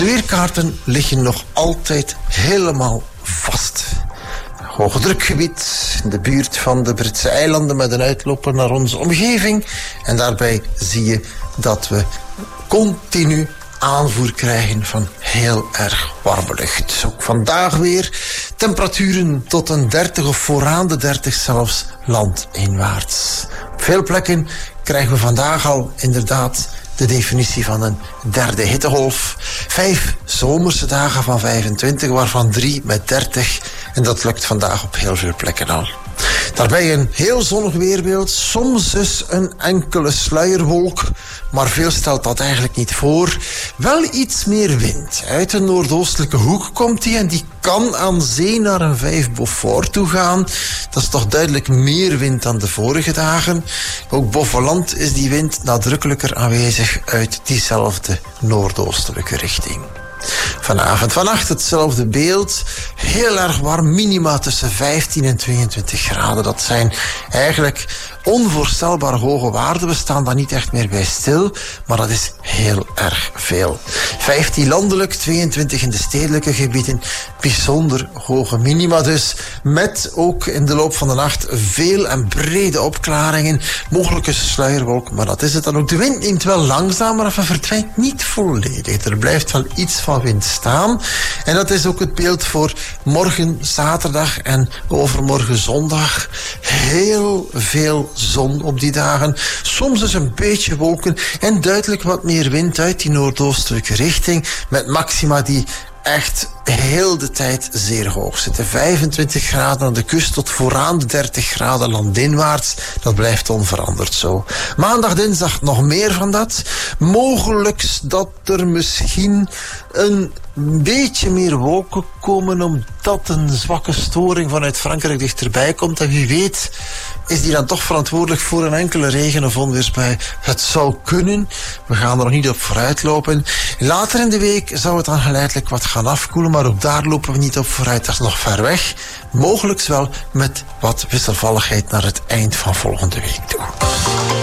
De weerkaarten liggen nog altijd helemaal vast. Hoogdrukgebied in de buurt van de Britse eilanden met een uitloper naar onze omgeving. En daarbij zie je dat we continu aanvoer krijgen van heel erg warme lucht. Ook vandaag weer temperaturen tot een 30 of vooraan de 30 zelfs landinwaarts. Op veel plekken krijgen we vandaag al inderdaad de definitie van een derde hittegolf. 5 zomerse dagen van 25, waarvan 3 met 30. En dat lukt vandaag op heel veel plekken al. Daarbij een heel zonnig weerbeeld, soms dus een enkele sluierwolk, maar veel stelt dat eigenlijk niet voor. Wel iets meer wind. Uit de noordoostelijke hoek komt die en die kan aan zee naar een 5 Beaufort toe gaan. Dat is toch duidelijk meer wind dan de vorige dagen. Ook boven land is die wind nadrukkelijker aanwezig uit diezelfde noordoostelijke richting. Vanavond, vannacht hetzelfde beeld. Heel erg warm, minima tussen 15 en 22 graden. Dat zijn eigenlijk onvoorstelbaar hoge waarden. We staan daar niet echt meer bij stil, maar dat is heel erg veel. 15 landelijk, 22 in de stedelijke gebieden. Bijzonder hoge minima dus. Met ook in de loop van de nacht veel en brede opklaringen. Mogelijke sluierwolk, maar dat is het dan ook. De wind neemt wel langzamer af en verdwijnt niet volledig. Er blijft wel iets van wind staan. En dat is ook het beeld voor morgen zaterdag en overmorgen zondag. Heel veel zon op die dagen. Soms dus een beetje wolken en duidelijk wat meer wind uit die noordoostelijke richting. Met maxima die echt heel de tijd zeer hoog zitten. 25 graden aan de kust tot vooraan de 30 graden landinwaarts. Dat blijft onveranderd zo. Maandag, dinsdag nog meer van dat. Mogelijk dat er misschien een beetje meer wolken komen omdat een zwakke storing vanuit Frankrijk dichterbij komt. En wie weet is die dan toch verantwoordelijk voor een enkele regen- of onweersbui. Het zou kunnen. We gaan er nog niet op vooruit lopen. Later in de week zou het dan geleidelijk wat gaan afkoelen, maar ook daar lopen we niet op vooruit. Dat is nog ver weg. Mogelijk wel met wat wisselvalligheid naar het eind van volgende week toe.